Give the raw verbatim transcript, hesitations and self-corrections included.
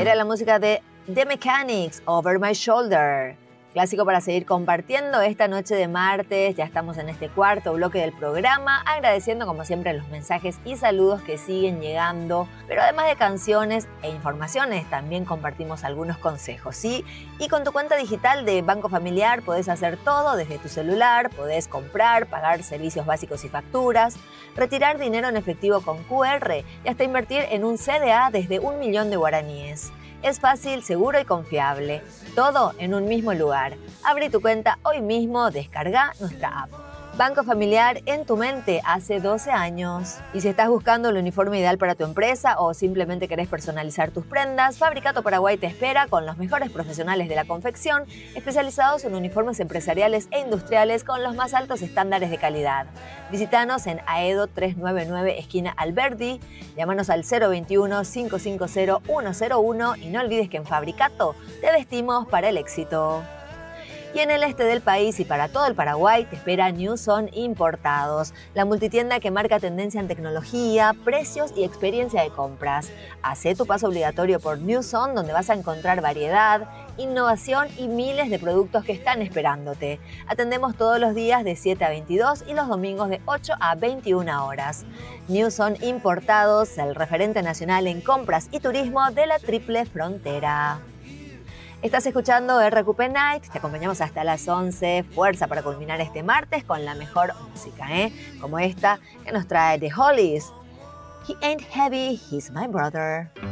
Era la música de The Mechanics, Over My Shoulder. Clásico para seguir compartiendo esta noche de martes. Ya estamos en este cuarto bloque del programa, agradeciendo como siempre los mensajes y saludos que siguen llegando. Pero además de canciones e informaciones, también compartimos algunos consejos, ¿sí? Y con tu cuenta digital de Banco Familiar podés hacer todo desde tu celular, podés comprar, pagar servicios básicos y facturas, retirar dinero en efectivo con cu erre y hasta invertir en un ce de a desde un millón de guaraníes. Es fácil, seguro y confiable. Todo en un mismo lugar. Abrí tu cuenta hoy mismo, descarga nuestra app. Banco Familiar en tu mente hace doce años. Y si estás buscando el uniforme ideal para tu empresa o simplemente querés personalizar tus prendas, Fabricato Paraguay te espera con los mejores profesionales de la confección, especializados en uniformes empresariales e industriales con los más altos estándares de calidad. Visítanos en Aedo trescientos noventa y nueve, esquina Alberdi. Llámanos al cero veintiuno, quinientos cincuenta, ciento uno y no olvides que en Fabricato te vestimos para el éxito. Y en el este del país y para todo el Paraguay te espera Newson Importados, la multitienda que marca tendencia en tecnología, precios y experiencia de compras. Hacé tu paso obligatorio por Newson, donde vas a encontrar variedad, innovación y miles de productos que están esperándote. Atendemos todos los días de siete a veintidós y los domingos de ocho a veintiuna horas. Newson Importados, el referente nacional en compras y turismo de la Triple Frontera. Estás escuchando erre cu pe Night, te acompañamos hasta las once, fuerza para culminar este martes con la mejor música, ¿eh? Como esta que nos trae The Hollies. He ain't heavy, he's my brother.